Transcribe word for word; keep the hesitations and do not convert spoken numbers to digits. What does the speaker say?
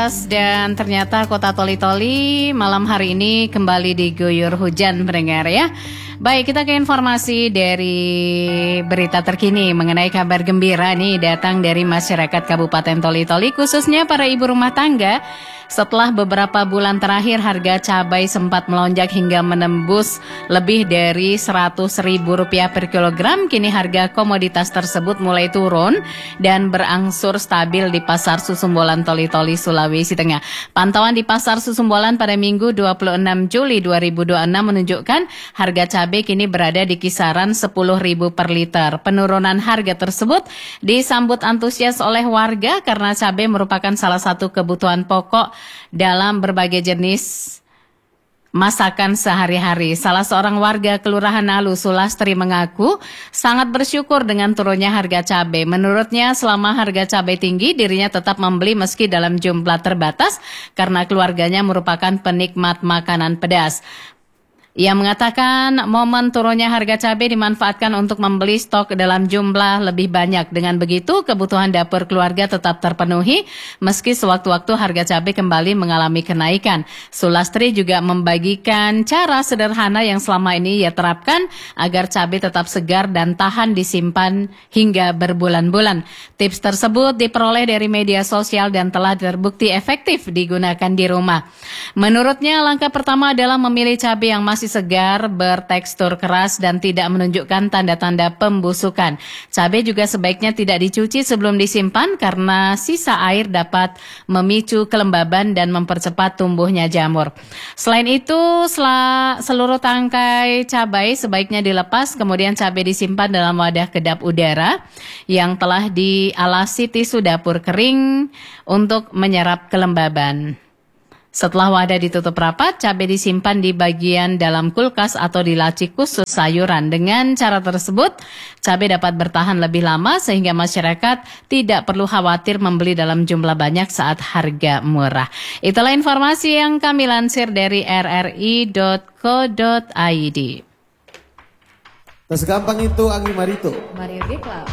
deras dan ternyata kota Toli-Toli malam hari ini kembali diguyur hujan pendengar ya. Baik, kita ke informasi dari berita terkini mengenai kabar gembira nih datang dari masyarakat Kabupaten Toli-Toli khususnya para ibu rumah tangga. Setelah beberapa bulan terakhir harga cabai sempat melonjak hingga menembus lebih dari seratus ribu rupiah per kilogram, kini harga komoditas tersebut mulai turun dan berangsur stabil di Pasar Susumbolan Toli-Toli, Sulawesi Tengah. Pantauan di Pasar Susumbolan pada Minggu dua puluh enam Juli dua ribu dua puluh enam menunjukkan harga cabai kini berada di kisaran sepuluh ribu per liter. Penurunan harga tersebut disambut antusias oleh warga karena cabai merupakan salah satu kebutuhan pokok dalam berbagai jenis masakan sehari-hari. Salah seorang warga Kelurahan Nalu, Sulastri, mengaku sangat bersyukur dengan turunnya harga cabai. Menurutnya selama harga cabai tinggi, dirinya tetap membeli meski dalam jumlah terbatas karena keluarganya merupakan penikmat makanan pedas. Ia mengatakan momen turunnya harga cabai dimanfaatkan untuk membeli stok dalam jumlah lebih banyak. Dengan begitu, kebutuhan dapur keluarga tetap terpenuhi meski sewaktu-waktu harga cabai kembali mengalami kenaikan. Sulastri juga membagikan cara sederhana yang selama ini ia terapkan agar cabai tetap segar dan tahan disimpan hingga berbulan-bulan. Tips tersebut diperoleh dari media sosial dan telah terbukti efektif digunakan di rumah. Menurutnya, langkah pertama adalah memilih cabai yang masih segar, bertekstur keras, dan tidak menunjukkan tanda-tanda pembusukan. Cabai juga sebaiknya tidak dicuci sebelum disimpan karena sisa air dapat memicu kelembaban dan mempercepat tumbuhnya jamur. Selain itu, seluruh tangkai cabai sebaiknya dilepas, kemudian cabai disimpan dalam wadah kedap udara yang telah dialasi tisu dapur kering untuk menyerap kelembaban. Setelah wadah ditutup rapat, cabai disimpan di bagian dalam kulkas atau di laci khusus sayuran. Dengan cara tersebut, cabai dapat bertahan lebih lama sehingga masyarakat tidak perlu khawatir membeli dalam jumlah banyak saat harga murah. Itulah informasi yang kami lansir dari r r i dot co dot i d. Segampang itu Anggi Marito. Mario Dikla.